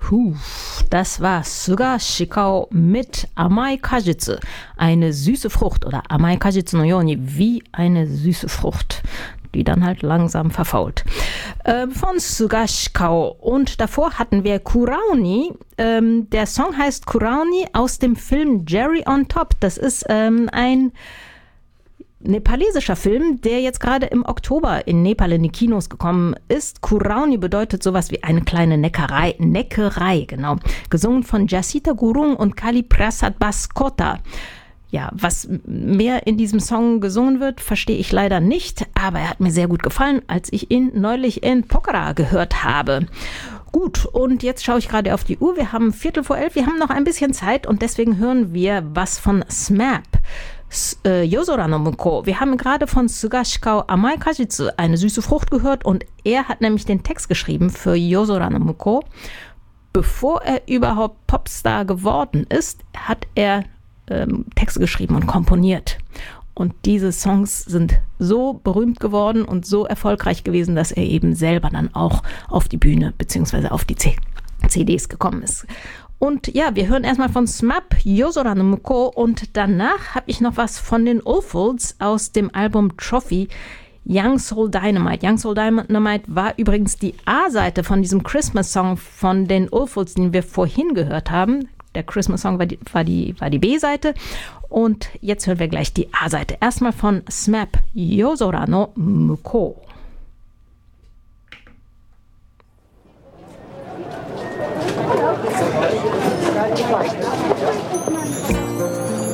Das war Suga Shikao mit Amai Kajitsu, eine süße Frucht oder Amai Kajitsu no Yoni, wie eine süße Frucht, die dann halt langsam verfault. Von Suga Shikao. Und davor hatten wir Kuraoni. Der Song heißt Kuraoni aus dem Film Jerry on Top. Das ist ein nepalesischer Film, der jetzt gerade im Oktober in Nepal in die Kinos gekommen ist. Kuraoni bedeutet sowas wie eine kleine Neckerei, genau. Gesungen von Jasita Gurung und Kali Prasad Baskota. Ja, was mehr in diesem Song gesungen wird, verstehe ich leider nicht, aber er hat mir sehr gut gefallen, als ich ihn neulich in Pokhara gehört habe. Gut, und jetzt schaue ich gerade auf die Uhr. Wir haben 11:15, wir haben noch ein bisschen Zeit und deswegen hören wir was von SMAP. Yozora no Muko. Wir haben gerade von Suga Shikao Amai Kajitsu, eine süße Frucht, gehört und er hat nämlich den Text geschrieben für Yozora no Muko. Bevor er überhaupt Popstar geworden ist, hat er Texte geschrieben und komponiert. Und diese Songs sind so berühmt geworden und so erfolgreich gewesen, dass er eben selber dann auch auf die Bühne bzw. auf die CDs gekommen ist. Und ja, wir hören erstmal von SMAP, Yozora no Muko, und danach habe ich noch was von den Oldfields aus dem Album Trophy, Young Soul Dynamite. Young Soul Dynamite war übrigens die A-Seite von diesem Christmas-Song von den Oldfields, den wir vorhin gehört haben. Der Christmas-Song war die B-Seite. Und jetzt hören wir gleich die A-Seite. Erstmal von SMAP, Yozora no Muko.